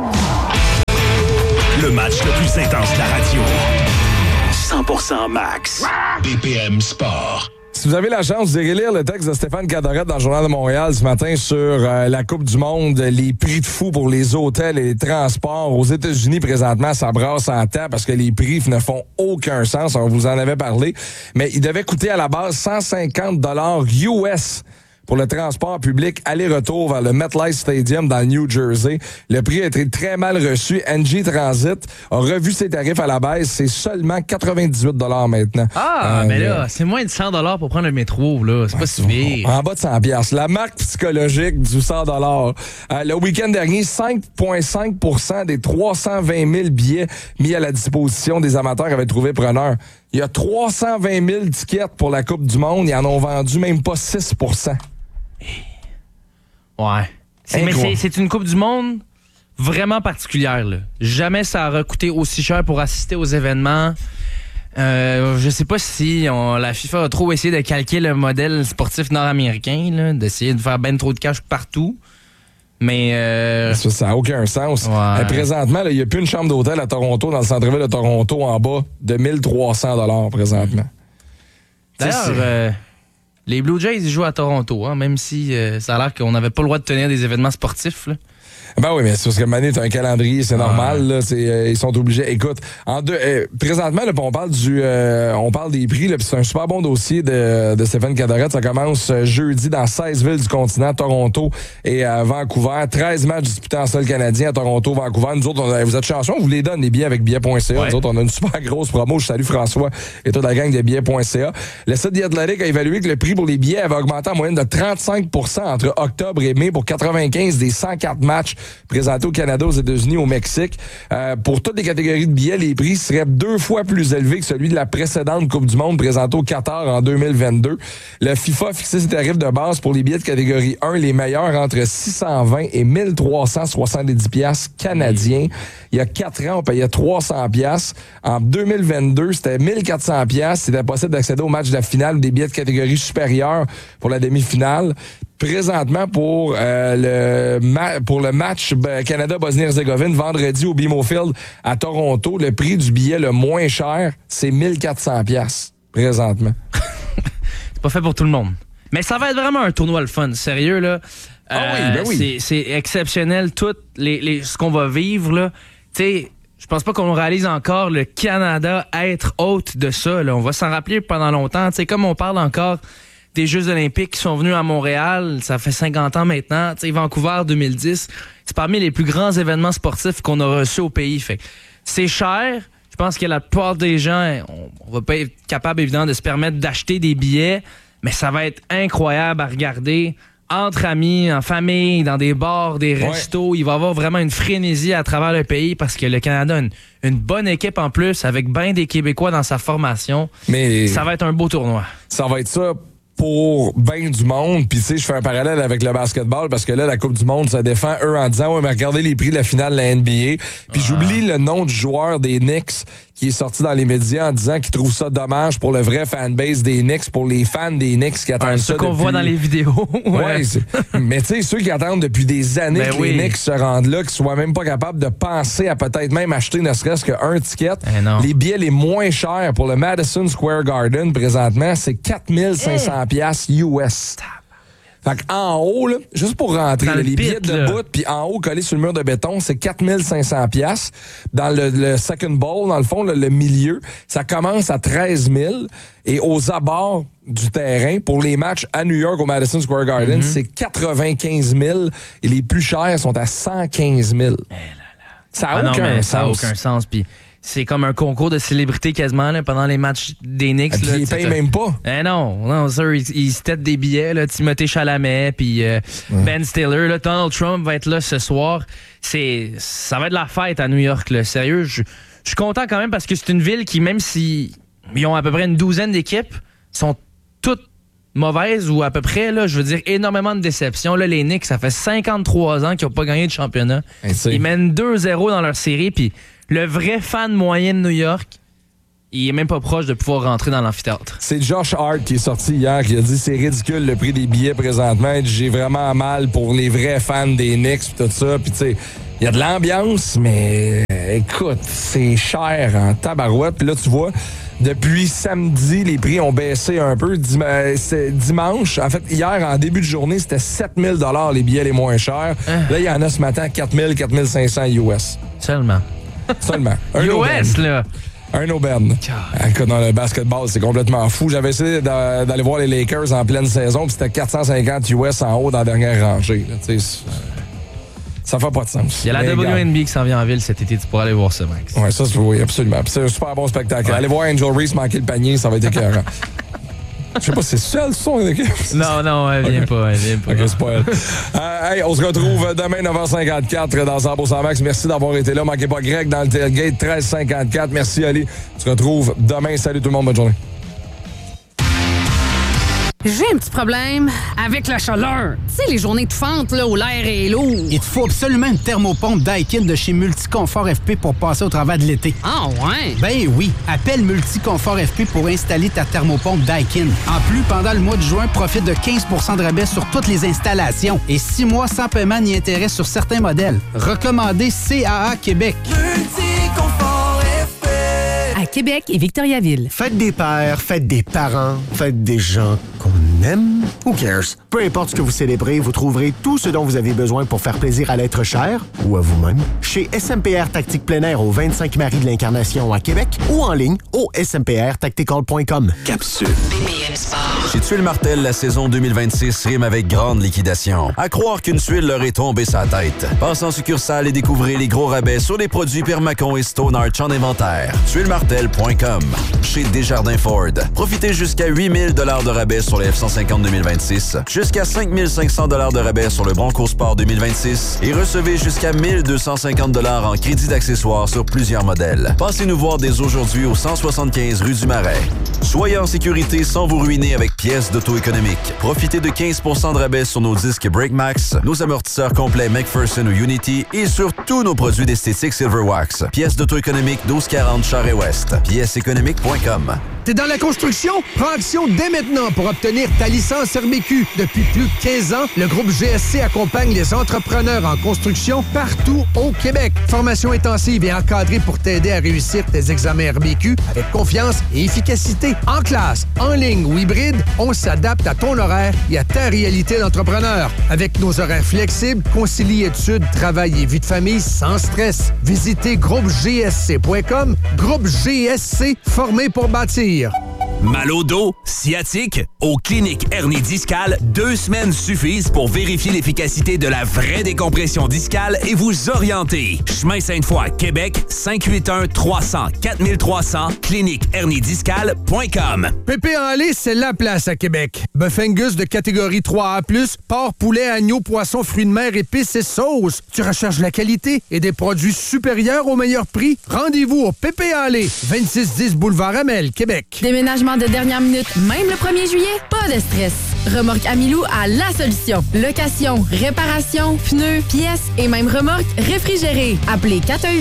Le match le plus intense de la radio. 100% Max. BPM Sport. Si vous avez la chance, vous irez lire le texte de Stéphane Cadorette dans le Journal de Montréal ce matin sur la Coupe du Monde, les prix de fou pour les hôtels et les transports. Aux États-Unis, présentement, ça brasse en temps parce que les prix ne font aucun sens. On vous en avait parlé. Mais il devait coûter à la base 150 $ US pour le transport public aller-retour vers le MetLife Stadium dans le New Jersey. Le prix a été très mal reçu. NJ Transit a revu ses tarifs à la baisse. C'est seulement 98 $ maintenant. Mais là, c'est moins de 100 $ pour prendre le métro, là. C'est pas si pire. En bas de 100 $. La marque psychologique du 100 $. Le week-end dernier, 5,5 % des 320 000 billets mis à la disposition des amateurs avaient trouvé preneur. Il y a 320 000 tickets pour la Coupe du Monde. Ils en ont vendu même pas 6 %. Ouais. C'est une Coupe du Monde vraiment particulière, là. Jamais ça aurait coûté aussi cher pour assister aux événements. Je sais pas si la FIFA a trop essayé de calquer le modèle sportif nord-américain, là, d'essayer de faire ben trop de cash partout. Mais ça n'a aucun sens. Ouais. Présentement, il n'y a plus une chambre d'hôtel à Toronto, dans le centre-ville de Toronto, en bas de 1300 $ présentement. D'ailleurs, les Blue Jays, ils jouent à Toronto, hein, même si ça a l'air qu'on n'avait pas le droit de tenir des événements sportifs, là. Ben oui, mais c'est parce que Mané, t'as un calendrier, c'est normal, là, ils sont obligés. Écoute, présentement, là, on parle des prix, là, puis c'est un super bon dossier de Stéphane Cadorette. Ça commence jeudi dans 16 villes du continent, Toronto et Vancouver. 13 matchs disputés en sol canadien à Toronto, Vancouver. Nous autres, vous êtes chanceux, on vous les donne, les billets avec billets.ca. Ouais. Nous autres, on a une super grosse promo. Je salue François et toute la gang de billets.ca. Le site The Athletic a évalué que le prix pour les billets avait augmenté en moyenne de 35 % entre octobre et mai pour 95 des 104 matchs présentés au Canada, aux États-Unis, au Mexique. Pour toutes les catégories de billets, les prix seraient 2 fois plus élevés que celui de la précédente Coupe du Monde présentée au Qatar en 2022. Le FIFA a fixé ses tarifs de base pour les billets de catégorie 1, les meilleurs entre 620 et 1370 piastres canadiens. Il y a 4 ans, on payait 300 piastres. En 2022, c'était 1400 piastres. C'était possible d'accéder au match de la finale ou des billets de catégorie supérieure pour la demi-finale. Présentement, pour le match Canada-Bosnie-Herzégovine, vendredi au BMO Field à Toronto, le prix du billet le moins cher, c'est 1400 piastres présentement. C'est pas fait pour tout le monde. Mais ça va être vraiment un tournoi le fun, sérieux, là. Oui. C'est exceptionnel, tout ce qu'on va vivre, là. Tu sais, je pense pas qu'on réalise encore le Canada être hôte de ça, là. On va s'en rappeler pendant longtemps. Tu sais, comme on parle encore des Jeux olympiques qui sont venus à Montréal, ça fait 50 ans maintenant. Tu sais, Vancouver 2010, c'est parmi les plus grands événements sportifs qu'on a reçus au pays. Fait c'est cher. Je pense que la plupart des gens, on va pas être capable, évidemment, de se permettre d'acheter des billets, mais ça va être incroyable à regarder entre amis, en famille, dans des bars, des restos. Il va y avoir vraiment une frénésie à travers le pays parce que le Canada a une bonne équipe en plus, avec bien des Québécois dans sa formation. Mais ça va être un beau tournoi. Ça va être ça pour bien du monde. Puis tu sais, je fais un parallèle avec le basketball parce que là, la Coupe du Monde se défend, eux, en disant « Ouais, mais regardez les prix de la finale de la NBA. » Puis j'oublie le nom du joueur des Knicks qui est sorti dans les médias en disant qu'il trouve ça dommage pour le vrai fanbase des Knicks, pour les fans des Knicks qui attendent ça. Ce qu'on voit dans les vidéos. Mais tu sais, ceux qui attendent depuis des années que les Knicks se rendent là, qui soient même pas capables de penser à peut-être même acheter ne serait-ce qu'un ticket. Les billets les moins chers pour le Madison Square Garden présentement, c'est 4500 piastres US. Fait qu'en haut, là, juste pour rentrer, les billets de bout, puis en haut, collés sur le mur de béton, c'est 4500 piastres. Dans le second bowl, dans le fond, le milieu, ça commence à 13 000. Et aux abords du terrain, pour les matchs à New York, au Madison Square Garden, c'est 95 000. Et les plus chers sont à 115 000. Ça n'a aucun sens. Ça n'a aucun sens, puis c'est comme un concours de célébrités quasiment là, pendant les matchs des Knicks. Ils ne payent même pas. Non, sir, ils se têtent des billets. Là, Timothée Chalamet, puis Ben Stiller. Là, Donald Trump va être là ce soir. Ça va être la fête à New York. Là. Sérieux, je suis content quand même parce que c'est une ville qui, même si ils ont à peu près une douzaine d'équipes, sont toutes mauvaise ou à peu près, là, je veux dire, énormément de déceptions. Là, les Knicks, ça fait 53 ans qu'ils n'ont pas gagné de championnat. Ils mènent 2-0 dans leur série, puis le vrai fan moyen de New York, il est même pas proche de pouvoir rentrer dans l'amphithéâtre. C'est Josh Hart qui est sorti hier, qui a dit c'est ridicule le prix des billets présentement. J'ai vraiment mal pour les vrais fans des Knicks pis tout ça. Puis tu sais, il y a de l'ambiance, mais écoute, c'est cher en tabarouette. Puis là, tu vois, depuis samedi, les prix ont baissé un peu. Dimanche, en fait, hier, en début de journée, c'était 7 000 $ les billets les moins chers. Là, il y en a ce matin 4 000, 4 500 US. Seulement. US, là. Un aubaine. Écoute, dans le basketball, c'est complètement fou. J'avais essayé d'aller voir les Lakers en pleine saison, puis c'était 450 US en haut dans la dernière rangée. Là, ça fait pas de sens. Il y a la WNB qui s'en vient en ville cet été. Tu pourras aller voir ça, Max. Oui, ça, oui, absolument. Puis c'est un super bon spectacle. Allez voir Angel Reese manquer le panier, ça va être écœurant. Je sais pas si c'est seul son d'équipe. Non, elle vient pas. OK, c'est pas elle. Hey, on se retrouve demain 9h54 dans 100% Max. Merci d'avoir été là. Manquez pas Greg dans le tailgate 1354. Merci Ali. On se retrouve demain. Salut tout le monde. Bonne journée. J'ai un petit problème avec la chaleur. Tu sais, les journées étouffantes là, où l'air est lourd. Il te faut absolument une thermopompe Daikin de chez Multiconfort FP pour passer au travers de l'été. Ah ouais? Ben oui. Appelle Multiconfort FP pour installer ta thermopompe Daikin. En plus, pendant le mois de juin, profite de 15 % de rabais sur toutes les installations et 6 mois sans paiement ni intérêt sur certains modèles. Recommandé CAA Québec. Multiconfort FP. À Québec et Victoriaville. Faites des pères, faites des parents, faites des gens qu'on aime. Who cares? Peu importe ce que vous célébrez, vous trouverez tout ce dont vous avez besoin pour faire plaisir à l'être cher ou à vous-même chez SMPR Tactique Plein Air au 25 Marie de l'Incarnation à Québec ou en ligne au smprtactical.com. Capsule. Chez Tuile Martel, la saison 2026 rime avec grande liquidation. À croire qu'une tuile leur est tombée sa tête. Passez en succursale et découvrez les gros rabais sur les produits Permacon et Stone Arch en inventaire. Tuilemartel.com. Chez Desjardins Ford. Profitez jusqu'à 8 000 $ de rabais sur les F-150 2026, jusqu'à 5 500 $ de rabais sur le Bronco Sport 2026 et recevez jusqu'à 1 250 $ en crédit d'accessoires sur plusieurs modèles. Passez nous voir dès aujourd'hui au 175 rue du Marais. Soyez en sécurité sans vous ruiner avec pièces d'auto économique. Profitez de 15 % de rabais sur nos disques BrakeMax, nos amortisseurs complets McPherson ou Unity et sur tous nos produits d'esthétique Silverwax. Pièces d'auto économique 1240 Charest-Ouest. Pièceséconomique.com. T'es dans la construction? Prends action dès maintenant pour obtenir ta licence RBQ. Depuis plus de 15 ans, le groupe GSC accompagne les entrepreneurs en construction partout au Québec. Formation intensive et encadrée pour t'aider à réussir tes examens RBQ avec confiance et efficacité. En classe, en ligne ou hybride, on s'adapte à ton horaire et à ta réalité d'entrepreneur. Avec nos horaires flexibles, concilie études, travail et vie de famille sans stress. Visitez groupegsc.com. Groupe GSC, formé pour bâtir. Mal au dos, sciatique? Au Clinique Hernie Discale, 2 semaines suffisent pour vérifier l'efficacité de la vraie décompression discale et vous orienter. Chemin Sainte-Foy, Québec, 581-300-4300, cliniqueherniediscale.com. Pépé en lait, c'est la place à Québec. Bœuf Angus de catégorie 3A+, porc, poulet, agneau, poisson, fruits de mer, épices et sauces. Tu recherches la qualité et des produits supérieurs au meilleur prix? Rendez-vous au Pépé en lait, 2610 Boulevard Amel, Québec. Déménagement de dernière minute, même le 1er juillet? Pas de stress. Remorque Amilou a la solution. Location, réparation, pneus, pièces et même remorque réfrigérée. Appelez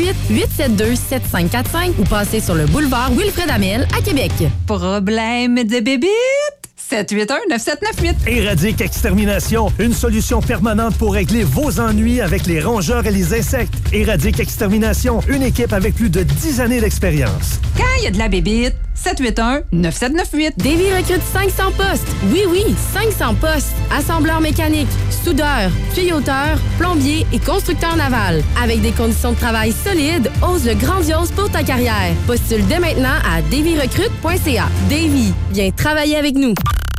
418-872-7545 ou passez sur le boulevard Wilfred Amel à Québec. Problème de bébite? 781-9798. Éradique Extermination, une solution permanente pour régler vos ennuis avec les rongeurs et les insectes. Éradique Extermination, une équipe avec plus de 10 années d'expérience. Quand il y a de la bébite, 781-9798. Davy recrute 500 postes. Oui, 500 postes. Assembleur mécanique, soudeur, tuyauteur, plombier et constructeur naval. Avec des conditions de travail solides, ose le grandiose pour ta carrière. Postule dès maintenant à davyrecrute.ca. Davy, viens travailler avec nous.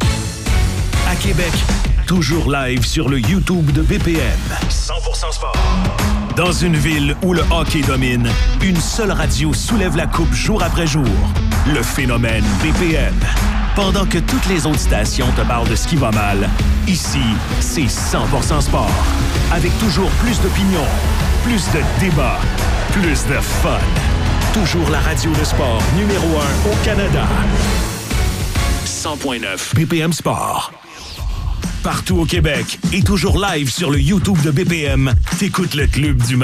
À Québec, toujours live sur le YouTube de BPM. 100% sport. Dans une ville où le hockey domine, une seule radio soulève la coupe jour après jour. Le phénomène BPM. Pendant que toutes les autres stations te parlent de ce qui va mal, ici, c'est 100% sport. Avec toujours plus d'opinions, plus de débats, plus de fun. Toujours la radio de sport numéro 1 au Canada. 100.9 BPM Sport. Partout au Québec et toujours live sur le YouTube de BPM, t'écoutes le Club du Matin.